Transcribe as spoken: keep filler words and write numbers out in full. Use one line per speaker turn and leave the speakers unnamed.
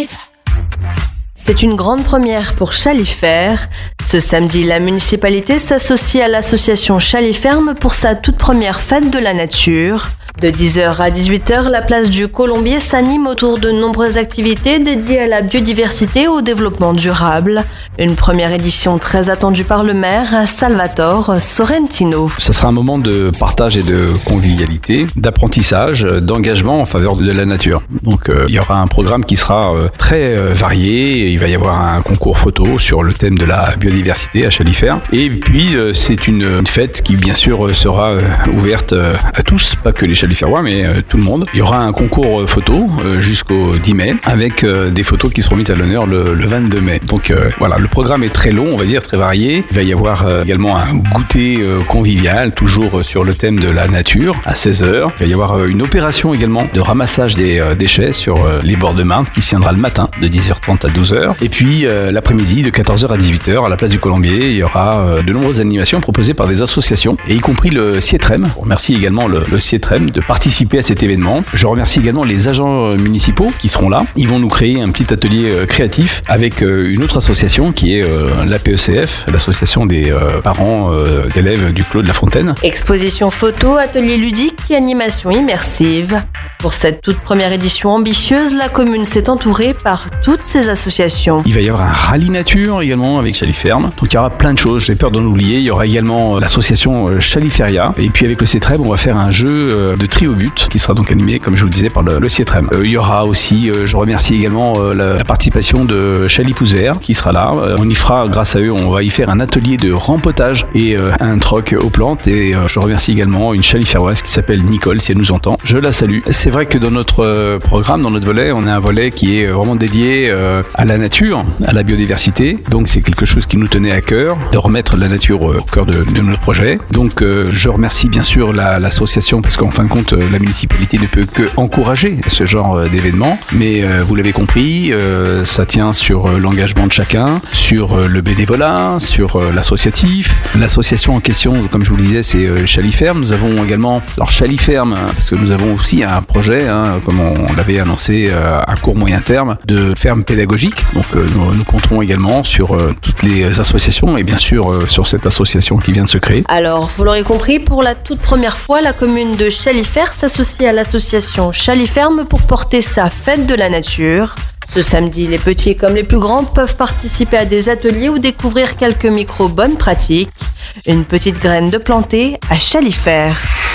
C'est une grande première pour Chaliferme. Ce samedi, la municipalité s'associe à l'association Chaliferme pour sa toute première fête de la nature. De dix heures à dix-huit heures, la place du Colombier s'anime autour de nombreuses activités dédiées à la biodiversité et au développement durable. Une première édition très attendue par le maire, Salvatore Sorrentino.
Ce sera un moment de partage et de convivialité, d'apprentissage, d'engagement en faveur de la nature. Donc euh, il y aura un programme qui sera euh, très euh, varié. Il va y avoir un concours photo sur le thème de la biodiversité à Chaliferme. Et puis euh, c'est une, une fête qui bien sûr sera euh, ouverte euh, à tous, pas que les Chaliferrois, mais euh, tout le monde. Il y aura un concours euh, photo euh, jusqu'au dix mai avec euh, des photos qui seront mises à l'honneur le, le vingt-deux mai. Donc euh, voilà, le programme est très long, on va dire, très varié. Il va y avoir euh, également un goûter euh, convivial, toujours euh, sur le thème de la nature, à seize heures. Il va y avoir euh, une opération également de ramassage des euh, déchets sur euh, les bords de Marne qui se tiendra le matin de dix heures trente à douze heures. Et puis euh, l'après-midi de quatorze heures à dix-huit heures à la place du Colombier, il y aura euh, de nombreuses animations proposées par des associations, et y compris le Cietrem. On remercie également le, le Cietrem de participer à cet événement. Je remercie également les agents euh, municipaux qui seront là. Ils vont nous créer un petit atelier euh, créatif avec euh, une autre association qui est euh, l'A P E C F, l'association des euh, parents euh, d'élèves du Clos de la Fontaine.
Exposition photo, atelier ludique et animation immersive. Pour cette toute première édition ambitieuse, la commune s'est entourée par toutes ces associations.
Il va y avoir un rallye nature également avec Chaliferme. Donc il y aura plein de choses, j'ai peur d'en oublier. Il y aura également l'association Chaliferia. Et puis avec le Cietrem, on va faire un jeu de tri au but qui sera donc animé, comme je vous le disais, par le, le Cietrem. Euh, il y aura aussi, euh, je remercie également euh, la, la participation de Chalipouzer qui sera là. Euh, on y fera, grâce à eux, on va y faire un atelier de rempotage et euh, un troc aux plantes. Et euh, je remercie également une Chaliferroise qui s'appelle Nicole, si elle nous entend. Je la salue. C'est vrai que dans notre euh, programme, dans notre volet, on a un volet qui est vraiment dédié euh, à la nature, à la biodiversité. Donc c'est quelque chose qui nous tenait à cœur, de remettre la nature euh, au cœur de, de notre projet. Donc euh, je remercie bien sûr la, l'association, parce qu'en fin de compte, la municipalité ne peut que encourager ce genre euh, d'événement. Mais euh, vous l'avez compris, euh, ça tient sur euh, l'engagement de chacun, sur euh, le bénévolat, sur euh, l'associatif. L'association en question, comme je vous le disais, c'est euh, Chaliferme. Nous avons également, alors Chaliferme, parce que nous avons aussi un projet, hein, comme on l'avait annoncé euh, à court moyen terme, de ferme pédagogique. Donc euh, nous, nous compterons également sur euh, toutes les associations et bien sûr euh, sur cette association qui vient de se créer.
Alors, vous l'aurez compris, pour la toute première fois, la commune de Chaliferme s'associe à l'association Chaliferme pour porter sa fête de la nature. Ce samedi, les petits comme les plus grands peuvent participer à des ateliers ou découvrir quelques micro bonnes pratiques. Une petite graine de planter à Chaliferme.